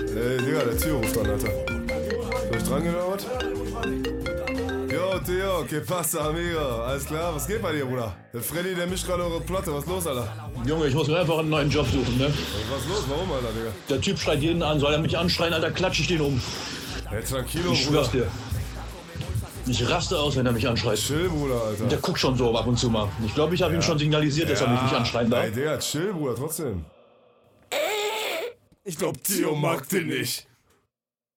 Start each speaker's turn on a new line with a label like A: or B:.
A: Ey, Digga, der Tio ruft an, Alter. Soll ich drangehen oder was? Yo, Theo, que pasa, amigo? Alles klar, was geht bei dir, Bruder? Der Freddy, der mischt gerade eure Platte, was ist los, Alter?
B: Junge, ich muss mir einfach einen neuen Job suchen, ne?
A: Was ist los, warum, Alter, Digga?
B: Der Typ schreit jeden an, soll er mich anschreien, Alter, klatsche ich den um.
A: Hey, tranquilo,
B: Ich
A: Bruder.
B: schwör's dir. Ich raste aus, wenn er mich anschreit.
A: Chill, Bruder, Alter.
B: Der guckt schon so ab und zu mal. Ich glaube, ich habe ihm schon signalisiert, dass er mich nicht anschreien darf.
A: Ey, Digga, chill, Bruder, trotzdem. Ich glaub, Theo mag den nicht.